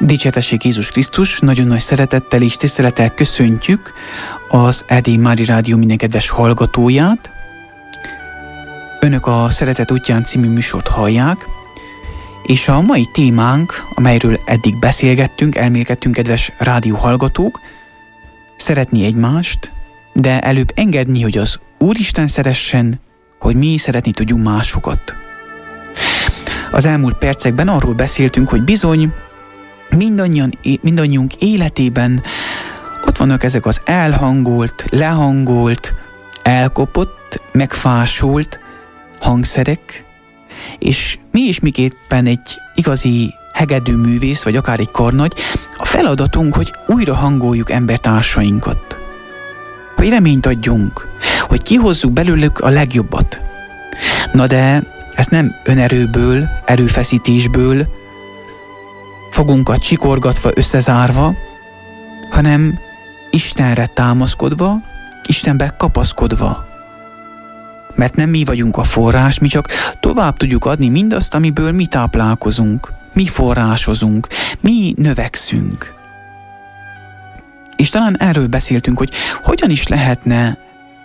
Dicsértessék Jézus Krisztus, nagyon nagy szeretettel és tisztelettel köszöntjük az Erdélyi Mária Rádió minden kedves hallgatóját. Önök a Szeretet útján című műsort hallják, és a mai témánk, amelyről eddig beszélgettünk, elmélkedtünk, kedves rádióhallgatók, szeretni egymást, de előbb engedni, hogy az Úristen szeressen, hogy mi szeretni tudjunk másokat. Az elmúlt percekben arról beszéltünk, hogy bizony mindannyiunk életében ott vannak ezek az elhangolt, lehangolt, elkopott, megfásult hangszerek, és mi is miképpen egy igazi hegedű művész, vagy akár egy karnagy, a feladatunk, hogy újra hangoljuk embertársainkat. Hogy reményt adjunk, hogy kihozzuk belőlük a legjobbat. Na de ez nem önerőből, erőfeszítésből, fogunkat csikorgatva, összezárva, hanem Istenre támaszkodva, Istenbe kapaszkodva. Mert nem mi vagyunk a forrás, mi csak tovább tudjuk adni mindazt, amiből mi táplálkozunk, mi forrásozunk, mi növekszünk. És talán erről beszéltünk, hogy hogyan is lehetne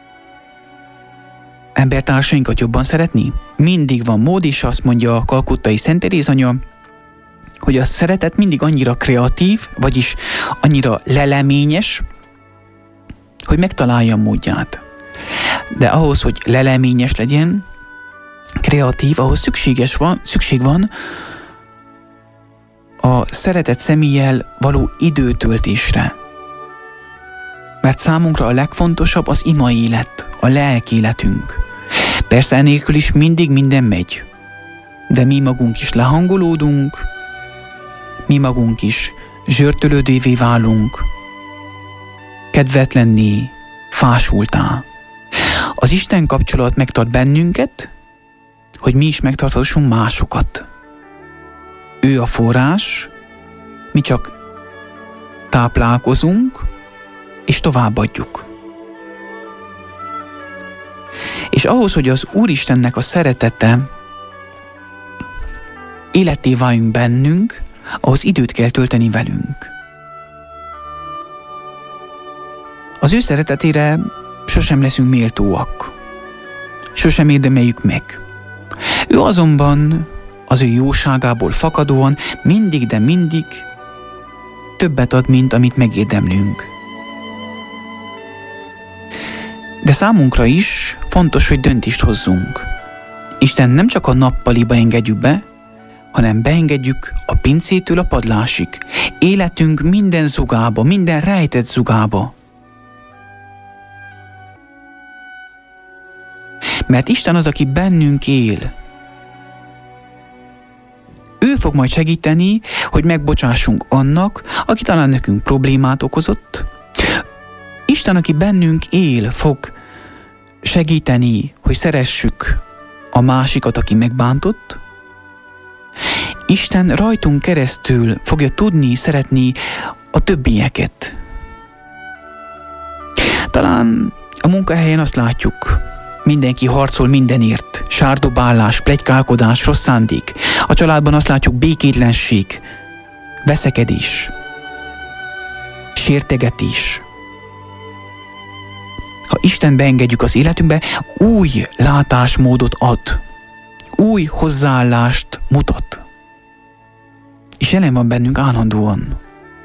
embertársainkat jobban szeretni. Mindig van mód, és azt mondja a kalkuttai Szent Teréz anya, hogy a szeretet mindig annyira kreatív, vagyis annyira leleményes, hogy megtalálja a módját. De ahhoz, hogy leleményes legyen, kreatív, ahhoz szükség van a szeretett személlyel való időtöltésre. Mert számunkra a legfontosabb az ima élet, a lelki életünk. Persze enélkül is mindig minden megy, de mi magunk is lehangolódunk, mi magunk is zsörtölődővé válunk, kedvetlenné, fásultá. Az Isten kapcsolat megtart bennünket, hogy mi is megtarthassunk másokat. Ő a forrás, mi csak táplálkozunk, és továbbadjuk. És ahhoz, hogy az Úristennek a szeretete életté váljunk bennünk, ahhoz időt kell tölteni velünk. Az ő szeretetére sosem leszünk méltóak. Sosem érdemeljük meg. Ő azonban az ő jóságából fakadóan mindig, de mindig többet ad, mint amit megérdemlünk. De számunkra is fontos, hogy döntést hozzunk. Isten nem csak a nappaliba engedjük be, hanem beengedjük a pincétől a padlásig. Életünk minden zugába, minden rejtett zugába. Mert Isten az, aki bennünk él. Ő fog majd segíteni, hogy megbocsássunk annak, aki talán nekünk problémát okozott. Isten, aki bennünk él, fog segíteni, hogy szeressük a másikat, aki megbántott. Isten rajtunk keresztül fogja tudni szeretni a többieket. Talán a munkahelyen azt látjuk, mindenki harcol mindenért, sárdobálás, pletykálkodás, rossz szándék. A családban azt látjuk, békétlenség, veszekedés, sértegetés. Ha Isten beengedjük az életünkbe, új látásmódot ad, új hozzáállást mutat. És jelen van bennünk állandóan.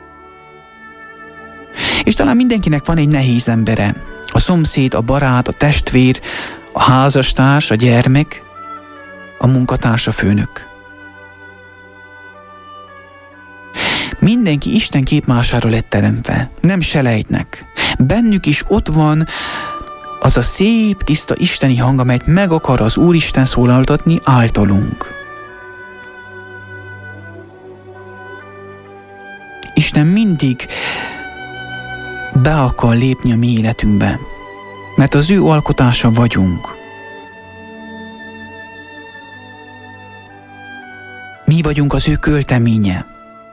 És talán mindenkinek van egy nehéz embere. A szomszéd, a barát, a testvér, a házastárs, a gyermek, a munkatárs, a főnök. Mindenki Isten képmására lett teremtve, nem selejtnek. Bennük is ott van az a szép, tiszta isteni hang, amelyet meg akar az Úristen szólaltatni általunk. Isten mindig be akar lépni a mi életünkbe, mert az ő alkotása vagyunk. Mi vagyunk az ő költeménye.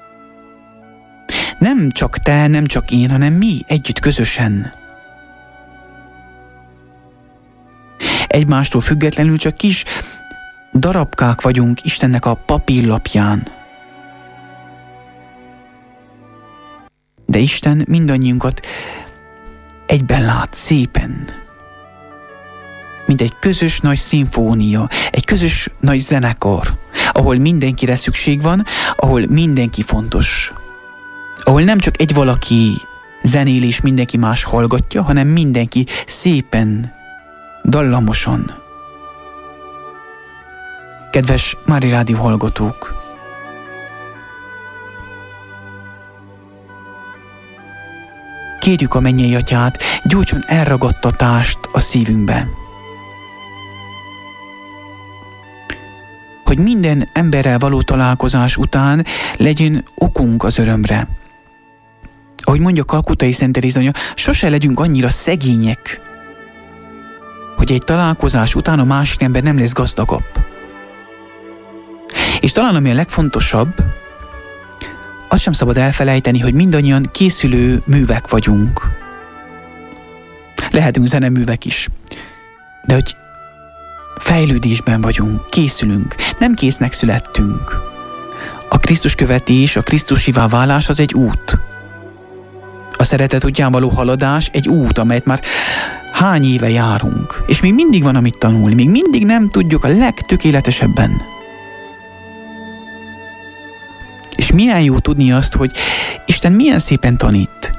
Nem csak te, nem csak én, hanem mi együtt közösen. Egymástól függetlenül csak kis darabkák vagyunk Istennek a papírlapján. de Isten mindannyiunkat egyben lát, szépen. Mint egy közös nagy szimfónia, egy közös nagy zenekar, ahol mindenkire szükség van, ahol mindenki fontos. Ahol nem csak egy valaki zenél és mindenki más hallgatja, hanem mindenki szépen, dallamosan. Kedves Mária Rádió hallgatók! Kérjük a mennyei Atyát, gyújtson elragadtatást a szívünkbe. Hogy minden emberrel való találkozás után legyen okunk az örömre. Ahogy mondja Kalkuttai Szent Teréz anya, sose legyünk annyira szegények, hogy egy találkozás után a másik ember nem lesz gazdagabb. És talán ami a legfontosabb, azt sem szabad elfelejteni, hogy mindannyian készülő művek vagyunk. Lehetünk zeneművek is, de hogy fejlődésben vagyunk, készülünk, nem késznek születtünk. A Krisztus követés, a Krisztusivá válás az egy út. A szeretet útján való haladás egy út, amelyet már hány éve járunk, és még mindig van amit tanulni, még mindig nem tudjuk a legtökéletesebben. És milyen jó tudni azt, hogy Isten milyen szépen tanít.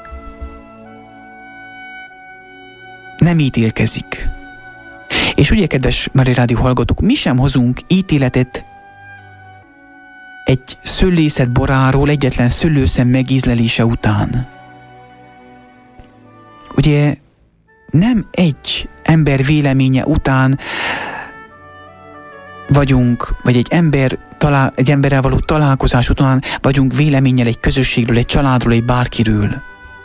Nem ítélkezik. És ugye, kedves Mária Rádió hallgatók, mi sem hozunk ítéletet egy szőlészet boráról egyetlen szőlőszem megízlelése után. Ugye nem egy ember véleménye után vagyunk, vagy egy emberrel való találkozás után vagyunk véleménnyel egy közösségről, egy családról, egy bárkiről.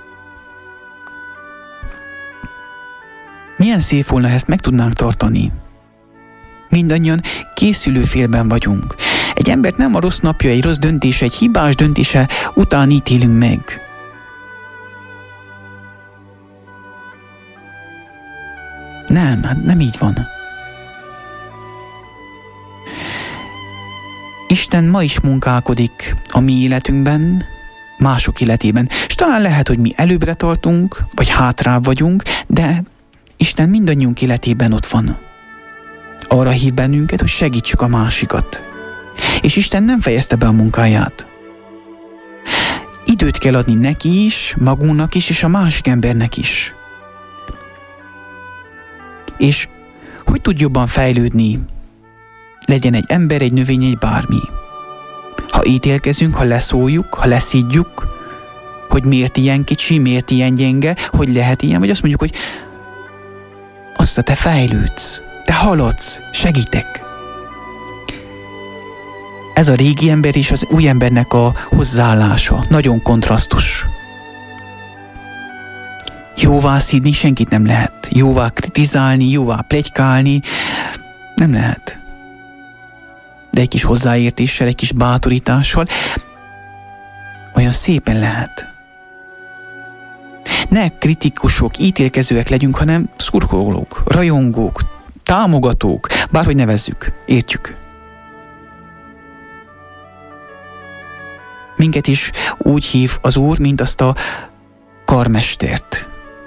Milyen szép volna, ha ezt meg tudnánk tartani. Mindannyian készülő félben vagyunk. Egy embert nem a rossz napja, egy rossz döntése, egy hibás döntése után ítélünk meg. Nem így van. Isten ma is munkálkodik a mi életünkben, mások életében. És talán lehet, hogy mi előbbre tartunk, vagy hátrább vagyunk, de Isten mindannyiunk életében ott van. Arra hív bennünket, hogy segítsük a másikat. És Isten nem fejezte be a munkáját. Időt kell adni neki is, magunknak is, és a másik embernek is. És hogy tud jobban fejlődni? Legyen egy ember, egy növény, egy bármi. Ha ítélkezünk, ha leszóljuk, ha leszídjuk, hogy miért ilyen kicsi, miért ilyen gyenge, hogy lehet ilyen, vagy azt mondjuk, hogy azt te fejlődsz, te haladsz, segítek. Ez a régi ember és az új embernek a hozzáállása nagyon kontrasztos. Jóvá szídni senkit nem lehet. Jóvá kritizálni, jóvá pletykálni nem lehet. De egy kis hozzáértéssel, egy kis bátorítással olyan szépen lehet. Ne kritikusok, ítélkezőek legyünk, hanem szurkolók, rajongók, támogatók, bárhogy nevezzük, értjük. Minket is úgy hív az Úr, mint azt a karmestert.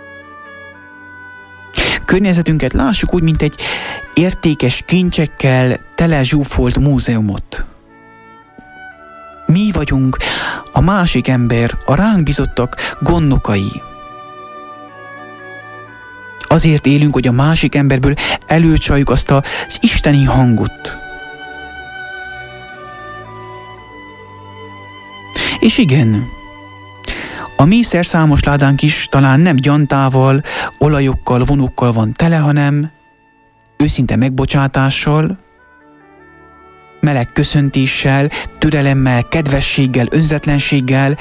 Környezetünket lássuk úgy, mint egy értékes kincsekkel tele zsúfolt múzeumot. Mi vagyunk a másik ember, a ránk bízottak gondnokai. Azért élünk, hogy a másik emberből előcsaljuk azt az isteni hangot. És igen, a mi szerszámos ládánk is talán nem gyantával, olajokkal, vonókkal van tele, hanem őszinte megbocsátással, meleg köszöntéssel, türelemmel, kedvességgel, önzetlenséggel,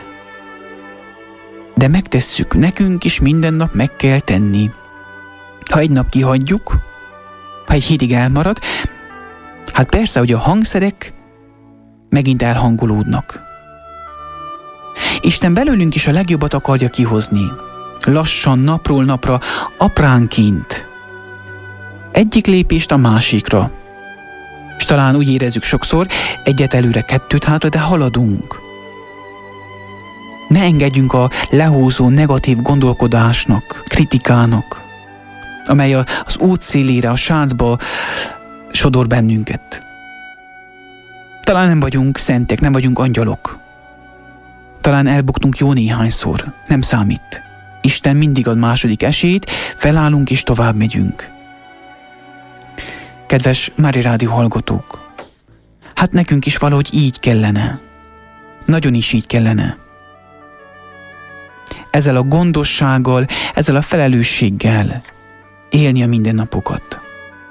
de megtesszük, nekünk is minden nap meg kell tenni. Ha egy nap kihagyjuk, ha egy hétig elmarad, hát persze, hogy a hangszerek megint elhangolódnak. Isten belőlünk is a legjobbat akarja kihozni. Lassan, napról napra, apránként. Egyik lépést a másikra. És talán úgy érezzük sokszor, egyet előre, kettőt hátra, de haladunk. Ne engedjünk a lehúzó negatív gondolkodásnak, kritikának, amely az útszélére, a sáncba sodor bennünket. Talán nem vagyunk szentek, nem vagyunk angyalok. Talán elbuktunk jó néhányszor, nem számít. Isten mindig ad második esélyt, felállunk és tovább megyünk. Kedves Mária Rádió hallgatók, hát nekünk is valahogy így kellene. Nagyon is így kellene. Ezzel a gondossággal, ezzel a felelősséggel élni a mindennapokat.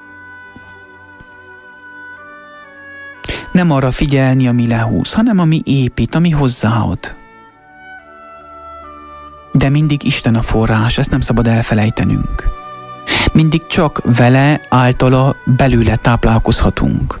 Nem arra figyelni, ami lehúz, hanem ami épít, ami hozzáad. De mindig Isten a forrás, ezt nem szabad elfelejtenünk. Mindig csak vele, általa, belőle táplálkozhatunk.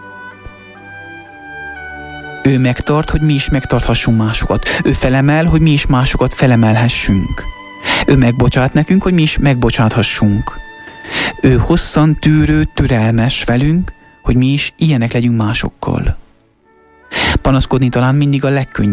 Ő megtart, hogy mi is megtarthassunk másokat. Ő felemel, hogy mi is másokat felemelhessünk. Ő megbocsát nekünk, hogy mi is megbocsáthassunk. Ő hosszan tűrő, türelmes velünk, hogy mi is ilyenek legyünk másokkal. Panaszkodni talán mindig a legkönnyebb.